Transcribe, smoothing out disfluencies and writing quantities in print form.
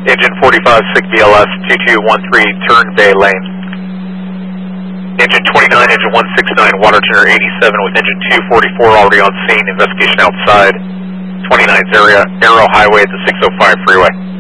Engine 45, SIG BLS 2213, turn Bay Lane. Engine 29, engine 169, water tenor 87 with engine 244 already on scene, investigation outside, 29's area, Arrow Highway at the 605 freeway.